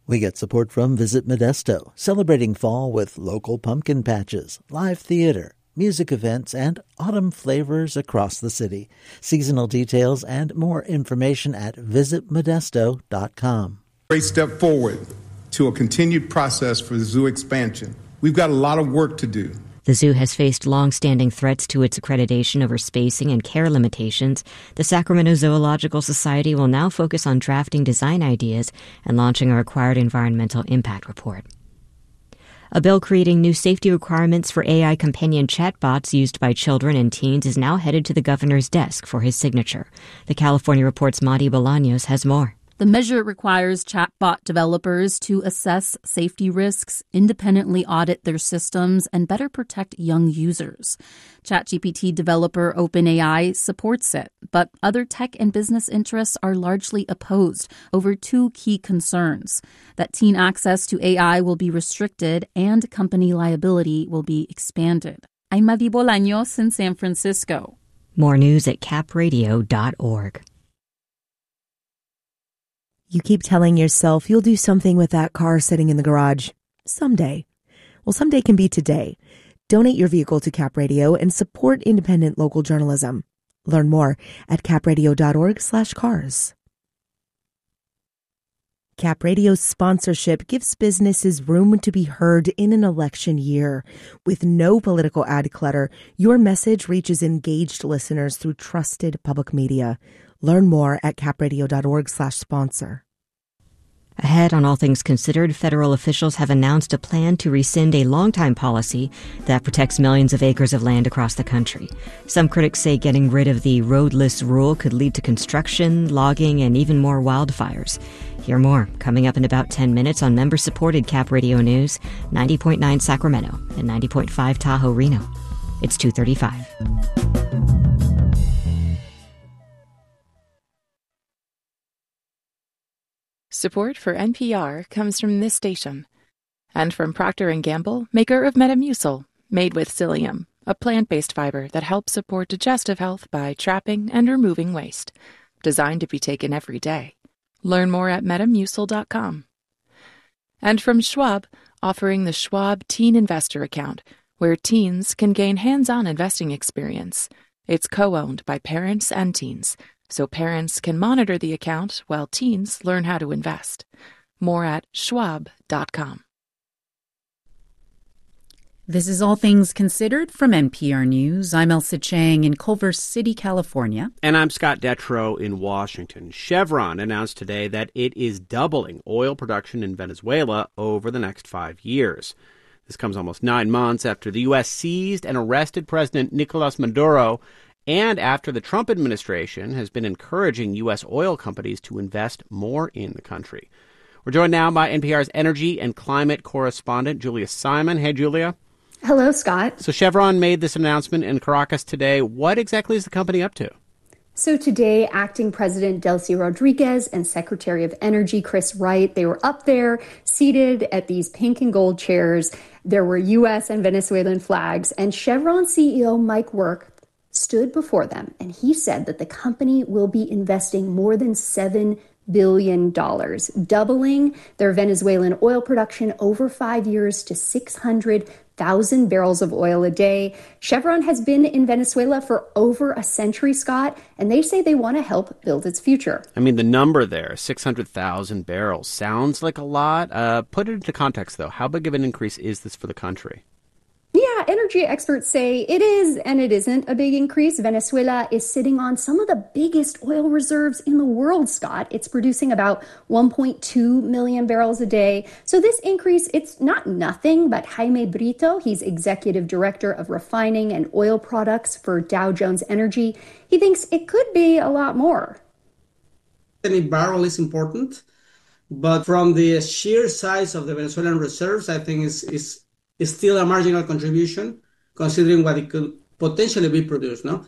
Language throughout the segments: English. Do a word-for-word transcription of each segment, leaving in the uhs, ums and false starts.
We get support from Visit Modesto, celebrating fall with local pumpkin patches, live theater, music events, and autumn flavors across the city. Seasonal details and more information at visit modesto dot com. Great step forward to a continued process for the zoo expansion. We've got a lot of work to do. The zoo has faced long-standing threats to its accreditation over spacing and care limitations. The Sacramento Zoological Society will now focus on drafting design ideas and launching a required environmental impact report. A bill creating new safety requirements for A I companion chatbots used by children and teens is now headed to the governor's desk for his signature. The California Report's Madi Bolaños has more. The measure requires chatbot developers to assess safety risks, independently audit their systems, and better protect young users. ChatGPT developer OpenAI supports it, but other tech and business interests are largely opposed over two key concerns: that teen access to A I will be restricted and company liability will be expanded. I'm Madi Bolaños in San Francisco. More news at cap radio dot org. You keep telling yourself you'll do something with that car sitting in the garage. Someday. Well, someday can be today. Donate your vehicle to Cap Radio and support independent local journalism. Learn more at cap radio dot org slash cars. Cap Radio's sponsorship gives businesses room to be heard in an election year. With no political ad clutter, your message reaches engaged listeners through trusted public media. Learn more at cap radio dot org slash sponsor. Ahead on All Things Considered, federal officials have announced a plan to rescind a longtime policy that protects millions of acres of land across the country. Some critics say getting rid of the roadless rule could lead to construction, logging, and even more wildfires. Hear more coming up in about ten minutes on member-supported Cap Radio News, ninety point nine Sacramento and ninety point five Tahoe Reno. It's two thirty-five. Support for N P R comes from this station and from Procter and Gamble, maker of Metamucil, made with psyllium, a plant-based fiber that helps support digestive health by trapping and removing waste. Designed to be taken every day. Learn more at metamucil dot com. And from Schwab, offering the Schwab Teen Investor Account, where teens can gain hands-on investing experience. It's co-owned by parents and teens, so parents can monitor the account while teens learn how to invest. More at schwab dot com. This is All Things Considered from N P R News. I'm Elsa Chang in Culver City, California. And I'm Scott Detrow in Washington. Chevron announced today that it is doubling oil production in Venezuela over the next five years. This comes almost nine months after the U S seized and arrested President Nicolas Maduro, and after the Trump administration has been encouraging U S oil companies to invest more in the country. We're joined now by N P R's energy and climate correspondent, Julia Simon. Hey, Julia. Hello, Scott. So Chevron made this announcement in Caracas today. What exactly is the company up to? So today, Acting President Delcy Rodriguez and Secretary of Energy Chris Wright, they were up there seated at these pink and gold chairs. There were U S and Venezuelan flags, and Chevron C E O Mike Wirth stood before them, and he said that the company will be investing more than seven billion dollars, doubling their Venezuelan oil production over five years to six hundred thousand barrels of oil a day. Chevron has been in Venezuela for over a century, Scott, and they say they want to help build its future. I mean, the number there, six hundred thousand barrels, sounds like a lot. Uh, put it into context, though. How big of an increase is this for the country? Yeah, energy experts say it is and it isn't a big increase. Venezuela is sitting on some of the biggest oil reserves in the world, Scott. It's producing about one point two million barrels a day. So this increase, it's not nothing, but Jaime Brito, he's executive director of refining and oil products for Dow Jones Energy, he thinks it could be a lot more. Any barrel is important, but from the sheer size of the Venezuelan reserves, I think is is is still a marginal contribution, considering what it could potentially be produced, no?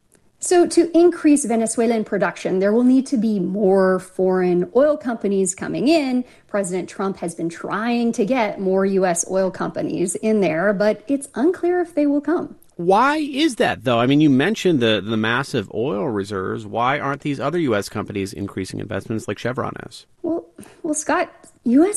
So to increase Venezuelan production, there will need to be more foreign oil companies coming in. President Trump has been trying to get more U S oil companies in there, but it's unclear if they will come. Why is that, though? I mean, you mentioned the, the massive oil reserves. Why aren't these other U S companies increasing investments like Chevron is? Well, well, Scott, U S